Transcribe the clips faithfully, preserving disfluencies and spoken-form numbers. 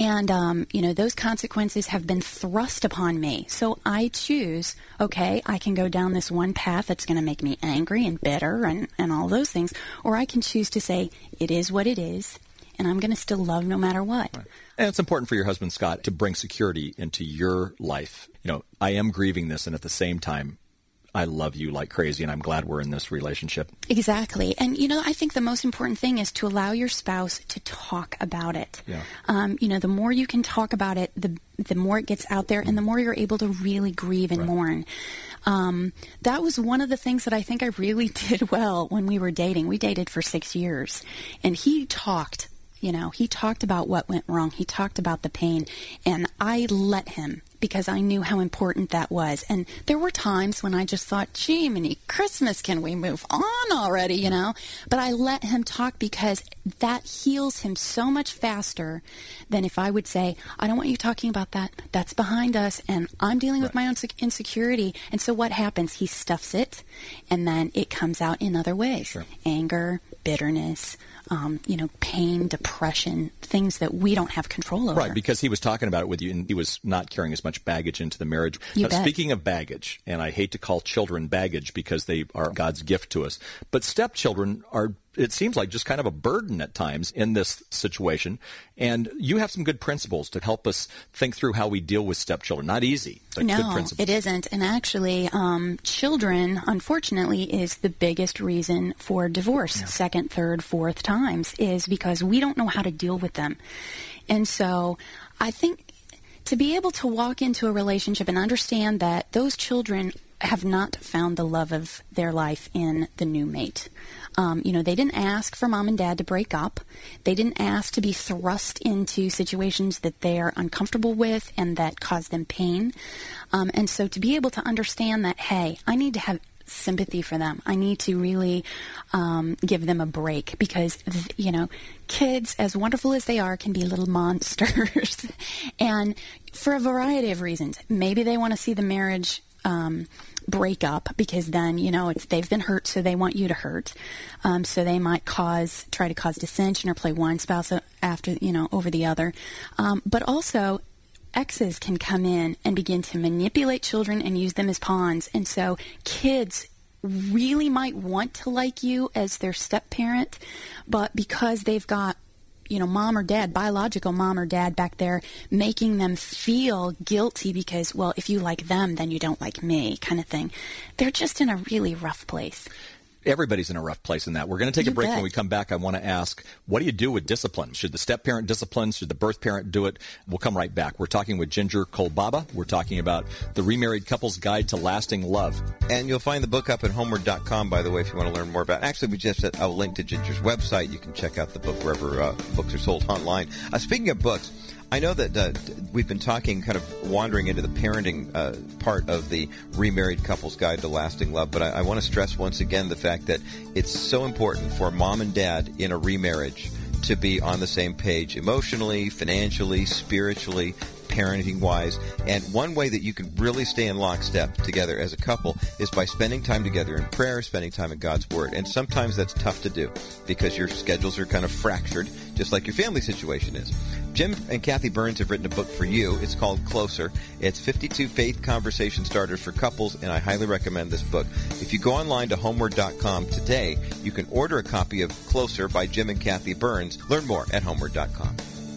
And, um, you know, those consequences have been thrust upon me. So I choose, okay, I can go down this one path that's going to make me angry and bitter and, and all those things. Or I can choose to say, it is what it is, and I'm going to still love no matter what. Right. And it's important for your husband, Scott, to bring security into your life. You know, I am grieving this, and at the same time, I love you like crazy, and I'm glad we're in this relationship. Exactly. And, you know, I think the most important thing is to allow your spouse to talk about it. Yeah. Um, you know, the more you can talk about it, the the more it gets out there, and the more you're able to really grieve and right. mourn. Um, that was one of the things that I think I really did well when we were dating. We dated for six years, and he talked. You know, he talked about what went wrong. He talked about the pain, and I let him because I knew how important that was. And there were times when I just thought, gee, mini Christmas, can we move on already, you know? But I let him talk because that heals him so much faster than if I would say, I don't want you talking about that. That's behind us, and I'm dealing right. with my own insecurity. And so what happens? He stuffs it, and then it comes out in other ways. Sure. Anger, bitterness, Um, you know, pain, depression, things that we don't have control over. Right, because he was talking about it with you, and he was not carrying as much baggage into the marriage. You But bet. Speaking of baggage, and I hate to call children baggage because they are God's gift to us, but stepchildren are, it seems like, just kind of a burden at times in this situation. And you have some good principles to help us think through how we deal with stepchildren. Not easy, but no, good principles. it isn't. And actually, um, children, unfortunately, is the biggest reason for divorce, Yeah. second, third, fourth times, is because we don't know how to deal with them. And so I think to be able to walk into a relationship and understand that those children have not found the love of their life in the new mate. Um, you know, they didn't ask for mom and dad to break up. They didn't ask to be thrust into situations that they are uncomfortable with and that cause them pain. Um, and so to be able to understand that, hey, I need to have sympathy for them. I need to really um, give them a break because, you know, kids, as wonderful as they are, can be little monsters. And for a variety of reasons. Maybe they want to see the marriage um, break up because then, you know, it's they've been hurt, so they want you to hurt. Um, so they might cause, try to cause dissension or play one spouse after, you know, over the other. Um, but also, exes can come in and begin to manipulate children and use them as pawns. And so kids really might want to like you as their step-parent, but because they've got, you know, mom or dad, biological mom or dad back there making them feel guilty because, well, if you like them, then you don't like me kind of thing. They're just in a really rough place. Everybody's in a rough place in that. We're going to take You a break. bet. When we come back, I want to ask, what do you do with discipline? Should the step-parent discipline? Should the birth parent do it? We'll come right back. We're talking with Ginger Kolbaba. We're talking about the Remarried Couple's Guide to Lasting Love. And you'll find the book up at homeward dot com, by the way, if you want to learn more about it. Actually, we just had a link to Ginger's website. You can check out the book wherever uh, books are sold online. Uh, speaking of books, I know that uh, we've been talking, kind of wandering into the parenting uh, part of the Remarried Couple's Guide to Lasting Love, but I, I want to stress once again the fact that it's so important for mom and dad in a remarriage to be on the same page emotionally, financially, spiritually, parenting-wise. And one way that you can really stay in lockstep together as a couple is by spending time together in prayer, spending time in God's Word. And sometimes that's tough to do because your schedules are kind of fractured, just like your family situation is. Jim and Kathy Burns have written a book for you. It's called Closer. It's fifty-two faith conversation starters for couples, and I highly recommend this book. If you go online to homeward dot com today, you can order a copy of Closer by Jim and Kathy Burns. Learn more at homeward dot com.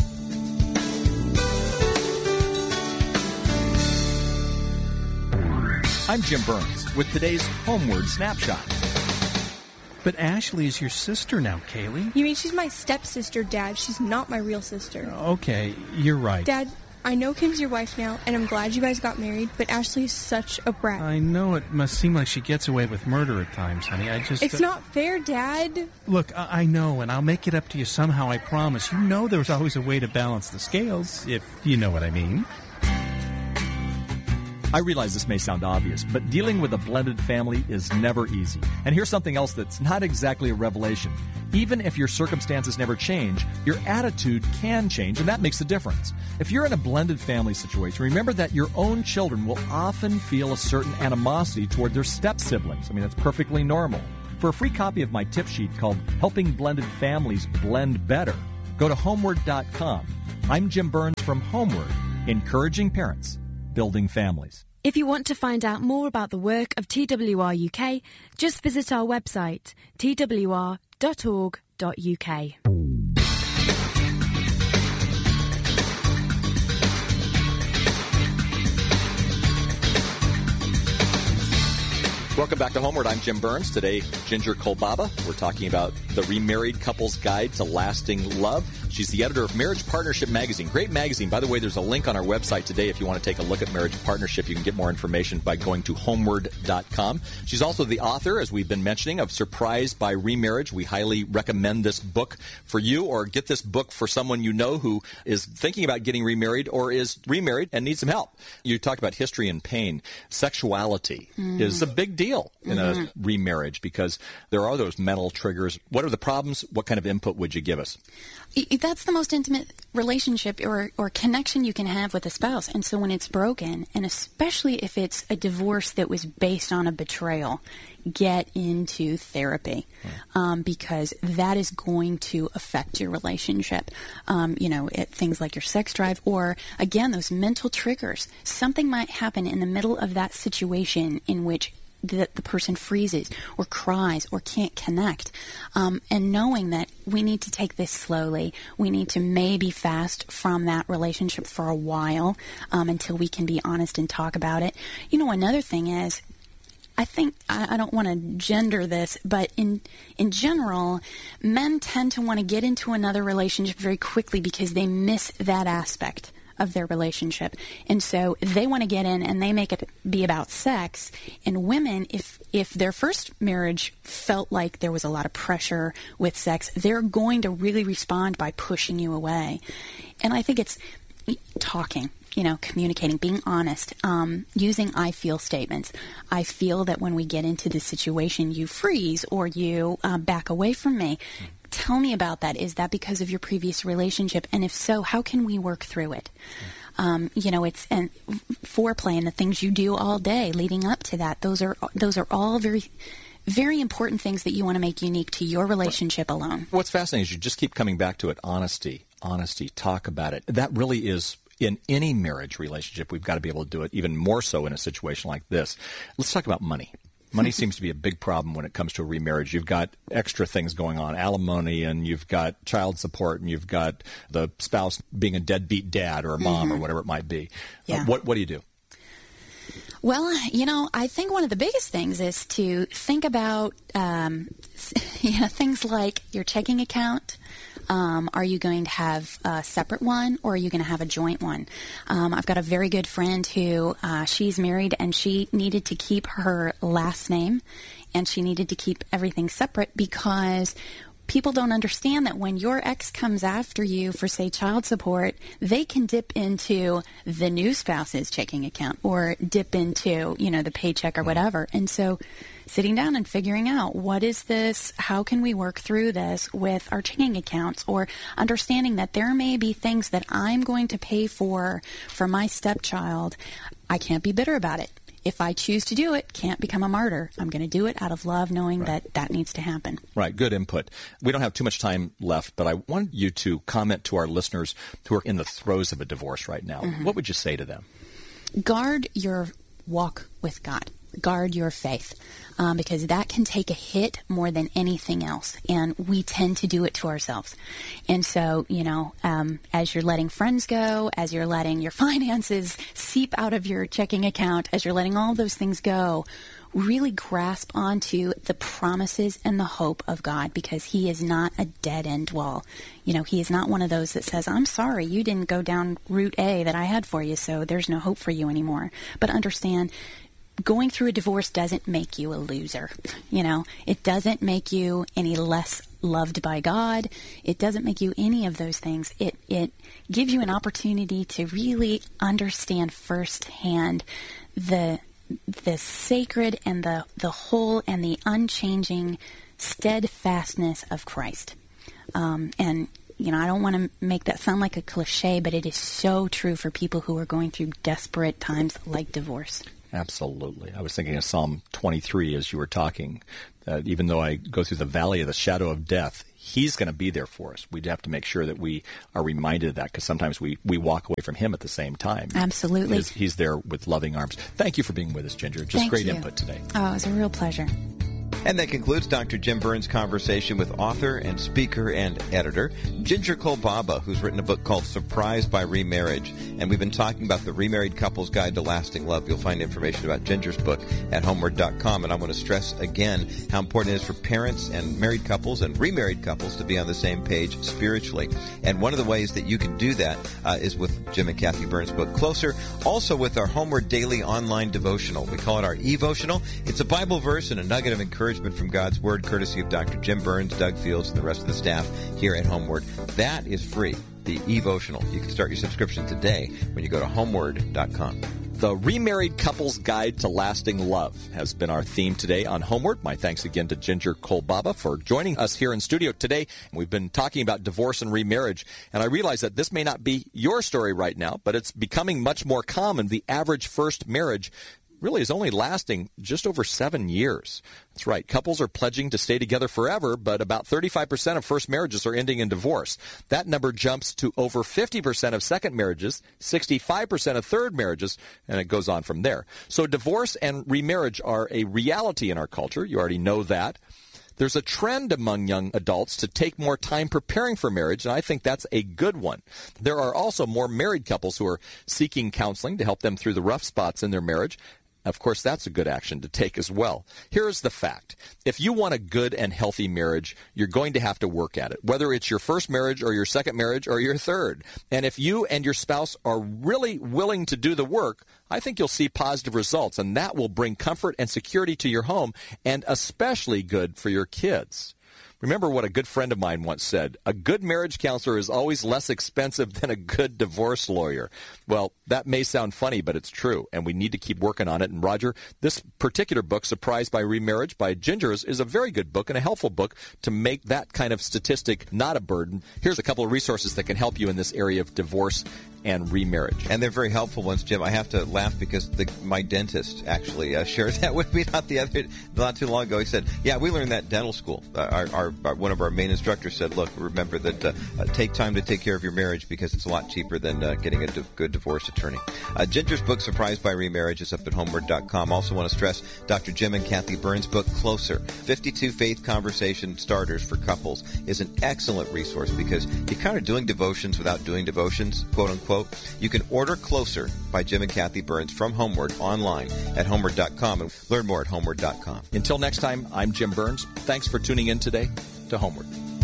I'm Jim Burns with today's Homeward Snapshot. But Ashley is your sister now, Kaylee. You mean she's my stepsister, Dad? She's not my real sister. Okay, you're right. Dad, I know Kim's your wife now, and I'm glad you guys got married, but Ashley is such a brat. I know it must seem like she gets away with murder at times, honey. I just... It's uh, not fair, Dad. Look, I-, I know, and I'll make it up to you somehow, I promise. You know there's always a way to balance the scales, if you know what I mean. I realize this may sound obvious, but dealing with a blended family is never easy. And here's something else that's not exactly a revelation. Even if your circumstances never change, your attitude can change, and that makes a difference. If you're in a blended family situation, remember that your own children will often feel a certain animosity toward their step-siblings. I mean, that's perfectly normal. For a free copy of my tip sheet called Helping Blended Families Blend Better, go to homeward dot com. I'm Jim Burns from Homeward, encouraging parents, building families. If you want to find out more about the work of T W R U K, just visit our website, t w r dot org dot u k. Welcome back to Homeward. I'm Jim Burns. Today, Ginger Kolbaba. We're talking about the Remarried Couple's Guide to Lasting Love. She's the editor of Marriage Partnership Magazine. Great magazine. By the way, there's a link on our website today if you want to take a look at Marriage Partnership. You can get more information by going to homeward dot com. She's also the author, as we've been mentioning, of Surprised by Remarriage. We highly recommend this book for you, or get this book for someone you know who is thinking about getting remarried or is remarried and needs some help. You talked about history and pain. Sexuality mm. is a big deal in mm-hmm. a remarriage because there are those mental triggers. What are the problems? What kind of input would you give us? That's the most intimate relationship or, or connection you can have with a spouse. And so when it's broken, and especially if it's a divorce that was based on a betrayal, get into therapy hmm. um, because that is going to affect your relationship. Um, you know, it, things like your sex drive or, again, those mental triggers. Something might happen in the middle of that situation in which that the person freezes or cries or can't connect. Um, and knowing that we need to take this slowly, we need to maybe fast from that relationship for a while um, until we can be honest and talk about it. You know, another thing is, I think, I, I don't want to gender this, but in in general, men tend to want to get into another relationship very quickly because they miss that aspect of their relationship. And so they want to get in and they make it be about sex. And women, if if their first marriage felt like there was a lot of pressure with sex, they're going to really respond by pushing you away. And I think it's talking, you know, communicating, being honest, um, using I feel statements. I feel that when we get into this situation, you freeze or you uh, back away from me. Tell me about that. Is that because of your previous relationship? And if so, how can we work through it? Um, you know, it's and foreplay and the things you do all day leading up to that. Those are those are all very, very important things that you want to make unique to your relationship alone. What's fascinating is you just keep coming back to it. Honesty, honesty, talk about it. That really is, in any marriage relationship, we've got to be able to do it, even more so in a situation like this. Let's talk about money. Money seems to be a big problem when it comes to a remarriage. You've got extra things going on, alimony, and you've got child support, and you've got the spouse being a deadbeat dad or a mom mm-hmm. or whatever it might be. Yeah. Uh, what what do you do? Well, you know, I think one of the biggest things is to think about um, you know, things like your checking account. Um, are you going to have a separate one, or are you going to have a joint one? Um, I've got a very good friend who uh, she's married, and she needed to keep her last name, and she needed to keep everything separate because people don't understand that when your ex comes after you for, say, child support, they can dip into the new spouse's checking account or dip into, you know, the paycheck or whatever. And so sitting down and figuring out, what is this? How can we work through this with our checking accounts? Or understanding that there may be things that I'm going to pay for for my stepchild. I can't be bitter about it. If I choose to do it, can't become a martyr. I'm going to do it out of love, knowing right. that that needs to happen. Right. Good input. We don't have too much time left, but I want you to comment to our listeners who are in the throes of a divorce right now. Mm-hmm. What would you say to them? Guard your walk with God. Guard your faith, um, because that can take a hit more than anything else, and we tend to do it to ourselves. And so, you know, um, as you're letting friends go, as you're letting your finances seep out of your checking account, as you're letting all those things go, really grasp onto the promises and the hope of God, because He is not a dead-end wall. You know, He is not one of those that says, I'm sorry, you didn't go down route A that I had for you, so there's no hope for you anymore. But understand, going through a divorce doesn't make you a loser. You know, it doesn't make you any less loved by God. It doesn't make you any of those things. It it gives you an opportunity to really understand firsthand the the sacred and the the whole and the unchanging steadfastness of Christ. Um, and you know, I don't want to make that sound like a cliche, but it is so true for people who are going through desperate times like divorce. Absolutely. I was thinking of Psalm twenty-three as you were talking. Uh, even though I go through the valley of the shadow of death, He's going to be there for us. We have to make sure that we are reminded of that, because sometimes we, we walk away from Him at the same time. Absolutely. He's, he's there with loving arms. Thank you for being with us, Ginger. Just Thank great you. input today. Oh, it was a real pleasure. And that concludes Doctor Jim Burns' conversation with author and speaker and editor Ginger Kolbaba, who's written a book called Surprised by Remarriage. And we've been talking about the Remarried Couple's Guide to Lasting Love. You'll find information about Ginger's book at homeward dot com. And I want to stress again how important it is for parents and married couples and remarried couples to be on the same page spiritually. And one of the ways that you can do that uh, is with Jim and Kathy Burns' book Closer. Also with our Homeward Daily Online Devotional. We call it our Evotional. It's a Bible verse and a nugget of encouragement from God's Word, courtesy of Doctor Jim Burns, Doug Fields, and the rest of the staff here at Homeward. That is free, the Evotional. You can start your subscription today when you go to homeward dot com. The Remarried Couple's Guide to Lasting Love has been our theme today on Homeward. My thanks again to Ginger Kolbaba for joining us here in studio today. We've been talking about divorce and remarriage, and I realize that this may not be your story right now, but it's becoming much more common. The average first marriage really is only lasting just over seven years. That's right. Couples are pledging to stay together forever, but about thirty-five percent of first marriages are ending in divorce. That number jumps to over fifty percent of second marriages, sixty-five percent of third marriages, and it goes on from there. So divorce and remarriage are a reality in our culture. You already know that. There's a trend among young adults to take more time preparing for marriage, and I think that's a good one. There are also more married couples who are seeking counseling to help them through the rough spots in their marriage. Of course, that's a good action to take as well. Here's the fact. If you want a good and healthy marriage, you're going to have to work at it, whether it's your first marriage or your second marriage or your third. And if you and your spouse are really willing to do the work, I think you'll see positive results, and that will bring comfort and security to your home, and especially good for your kids. Remember what a good friend of mine once said, a good marriage counselor is always less expensive than a good divorce lawyer. Well, that may sound funny, but it's true, and we need to keep working on it. And Roger, this particular book, Surprised by Remarriage by Ginger, is a very good book and a helpful book to make that kind of statistic not a burden. Here's a couple of resources that can help you in this area of divorce and remarriage. And they're very helpful ones, Jim. I have to laugh because the, my dentist actually uh, shared that with me not the other, not too long ago. He said, yeah, we learned that in dental school. Uh, our, our, our one of our main instructors said, look, remember that uh, uh, take time to take care of your marriage because it's a lot cheaper than uh, getting a d- good divorce attorney. Uh, Ginger's book, Surprised by Remarriage, is up at homeward dot com. Also want to stress Doctor Jim and Kathy Burns' book, Closer, fifty-two Faith Conversation Starters for Couples, is an excellent resource because you're kind of doing devotions without doing devotions, quote unquote. You can order Closer by Jim and Kathy Burns from Homeward online at homeward dot com and learn more at homeward dot com. Until next time, I'm Jim Burns. Thanks for tuning in today to Homeward.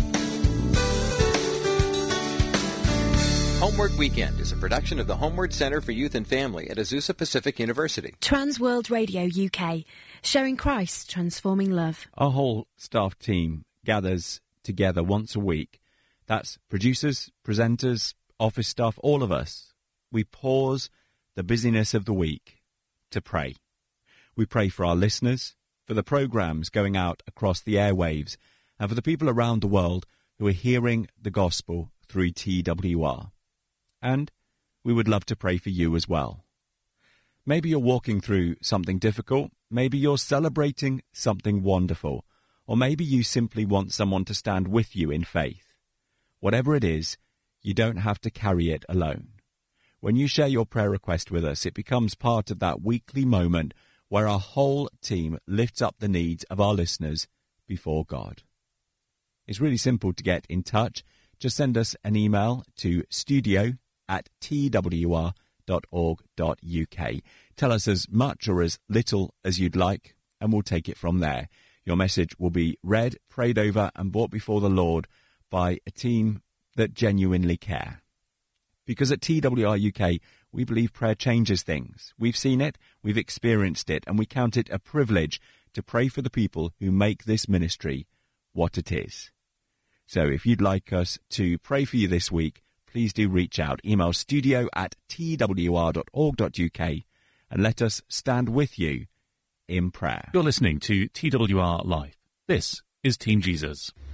Homeward Weekend is a production of the Homeward Center for Youth and Family at Azusa Pacific University. Transworld Radio U K, sharing Christ, transforming love. Our whole staff team gathers together once a week. That's producers, presenters, office staff, all of us. We pause the busyness of the week to pray. We pray for our listeners, for the programs going out across the airwaves, and for the people around the world who are hearing the gospel through T W R. And we would love to pray for you as well. Maybe you're walking through something difficult, maybe you're celebrating something wonderful, or maybe you simply want someone to stand with you in faith. Whatever it is, you don't have to carry it alone. When you share your prayer request with us, it becomes part of that weekly moment where our whole team lifts up the needs of our listeners before God. It's really simple to get in touch. Just send us an email to studio at t w r dot org dot u k. Tell us as much or as little as you'd like, and we'll take it from there. Your message will be read, prayed over, and brought before the Lord by a team that genuinely care. Because at T W R U K, we believe prayer changes things. We've seen it, we've experienced it, and we count it a privilege to pray for the people who make this ministry what it is. So if you'd like us to pray for you this week, please do reach out. Email studio at t w r dot org dot u k and let us stand with you in prayer. You're listening to T W R Live. This is Team Jesus.